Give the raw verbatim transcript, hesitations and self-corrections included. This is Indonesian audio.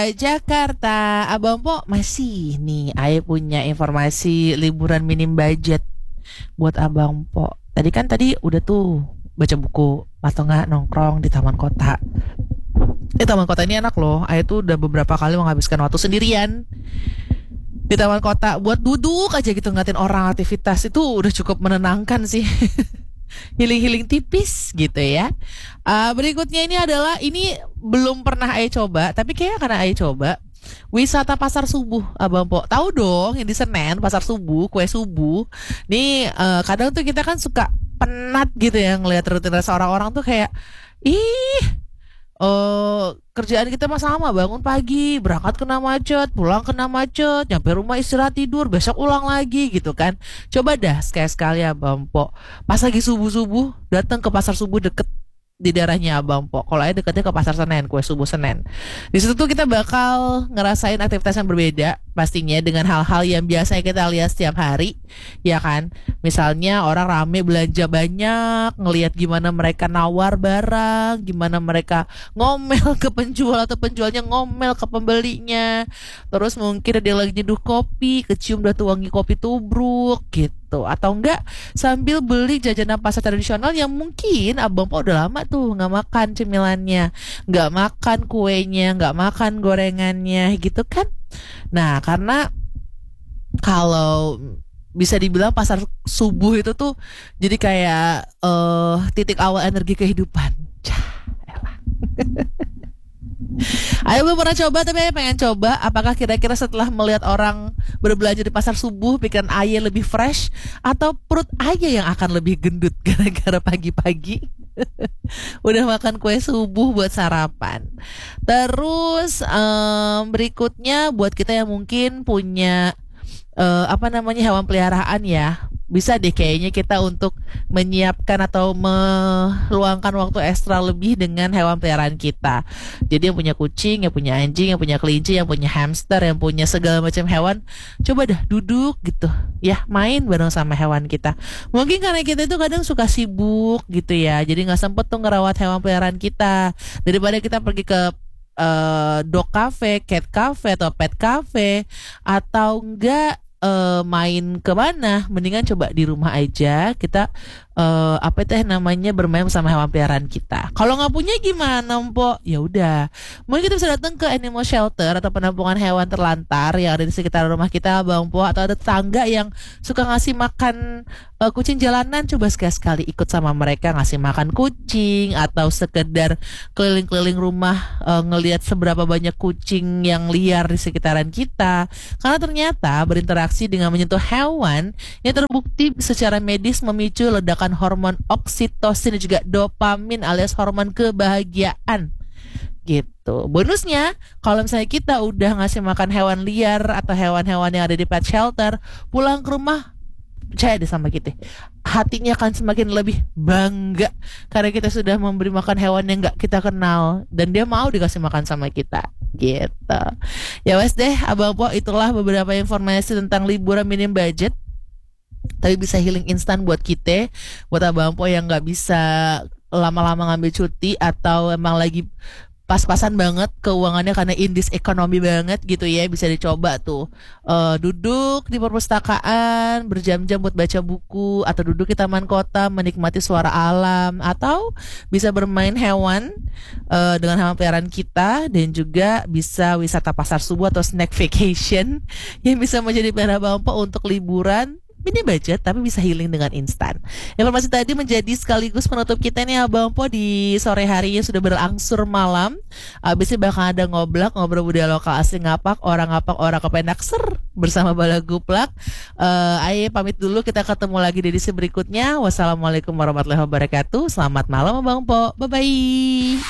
Jakarta, Abang Po masih nih. Ayo punya informasi liburan minim budget buat Abang Po. Tadi kan tadi udah tuh baca buku atau enggak nongkrong di taman kota. Di taman kota ini enak loh. Ayo tuh udah beberapa kali menghabiskan waktu sendirian di taman kota buat duduk aja gitu ngeliatin orang aktivitas itu udah cukup menenangkan sih. Healing-healing tipis gitu ya. Uh, berikutnya ini adalah ini belum pernah Ayo coba, tapi kayaknya karena Ayo coba wisata pasar subuh, Abang Po. Tahu dong yang di Senen pasar subuh, kue subuh. Nih uh, kadang tuh kita kan suka penat gitu ya ngelihat rutinitas orang-orang tuh kayak ih uh, kerjaan kita mah sama, bangun pagi, berangkat kena macet, pulang kena macet, nyampe rumah istirahat tidur, besok ulang lagi gitu kan. Coba dah sekali-sekali Abang Po, pas lagi subuh-subuh datang ke pasar subuh deket di daerahnya Abang Po. Kalau aja deketnya ke pasar Senen, kue subuh Senen. Di situ tuh kita bakal ngerasain aktivitas yang berbeda pastinya dengan hal-hal yang biasanya kita lihat setiap hari, ya kan? Misalnya orang rame belanja banyak, ngelihat gimana mereka nawar barang, gimana mereka ngomel ke penjual atau penjualnya ngomel ke pembelinya. Terus mungkin ada yang lagi nyeduh kopi, kecium dah tuh wangi kopi tubruk gitu. Atau enggak sambil beli jajanan pasar tradisional yang mungkin Abang Po udah lama tuh nggak makan cemilannya, nggak makan kuenya, nggak makan gorengannya gitu kan. Nah karena kalau bisa dibilang pasar subuh itu tuh jadi kayak uh, titik awal energi kehidupan. Cah, elah. Ayo belum pernah coba tapi Ayo pengen coba. Apakah kira-kira setelah melihat orang berbelanja di pasar subuh pikiran Ayo lebih fresh atau perut Ayo yang akan lebih gendut gara-gara pagi-pagi udah makan kue subuh buat sarapan. Terus um, berikutnya buat kita yang mungkin punya uh, apa namanya hewan peliharaan ya, bisa deh kayaknya kita untuk menyiapkan atau meluangkan waktu ekstra lebih dengan hewan peliharaan kita. Jadi yang punya kucing, yang punya anjing, yang punya kelinci, yang punya hamster, yang punya segala macam hewan, coba dah duduk gitu ya, main bareng sama hewan kita. Mungkin karena kita itu kadang suka sibuk gitu ya, jadi gak sempet tuh ngerawat hewan peliharaan kita. Daripada kita pergi ke uh, dog cafe, cat cafe, atau pet cafe, atau enggak Uh, main ke mana, mendingan coba di rumah aja kita uh, apa itu namanya bermain sama hewan peliharaan kita. Kalau nggak punya gimana, Mpok? Ya udah, mungkin kita bisa datang ke animal shelter atau penampungan hewan terlantar yang ada di sekitar rumah kita, Bang Po, atau ada tetangga yang suka ngasih makan uh, kucing jalanan. Coba sekali-sekali ikut sama mereka ngasih makan kucing, atau sekedar keliling-keliling rumah uh, ngelihat seberapa banyak kucing yang liar di sekitaran kita. Karena ternyata berinteraksi dengan menyentuh hewan yang terbukti secara medis memicu ledakan hormon oksitosin dan juga dopamin alias hormon kebahagiaan gitu. Bonusnya kalau misalnya kita udah ngasih makan hewan liar atau hewan-hewan yang ada di pet shelter, pulang ke rumah percaya deh sama kita, hatinya akan semakin lebih bangga karena kita sudah memberi makan hewan yang gak kita kenal dan dia mau dikasih makan sama kita gitu. Ya wes deh Abang Po, itulah beberapa informasi tentang liburan minim budget tapi bisa healing instan buat kita, buat Abang Po yang gak bisa lama-lama ngambil cuti atau emang lagi pas-pasan banget keuangannya karena in this economy banget gitu ya, bisa dicoba tuh uh, duduk di perpustakaan berjam-jam buat baca buku, atau duduk di taman kota menikmati suara alam, atau bisa bermain hewan uh, dengan hewan peliharaan kita, dan juga bisa wisata pasar subuh atau snack vacation yang bisa menjadi pilihan Bang Po untuk liburan mini budget tapi bisa healing dengan instan. Informasi tadi menjadi sekaligus penutup kita nih Abang Po di sore hari yang sudah berangsur malam. Abisnya bakal ada ngoblak, ngobrol budaya lokal asli ngapak, orang ngapak, orang kependak ser bersama Bala Guplak. uh, Ayo pamit dulu, kita ketemu lagi di edisi berikutnya. Wassalamualaikum warahmatullahi wabarakatuh. Selamat malam Abang Po, bye bye.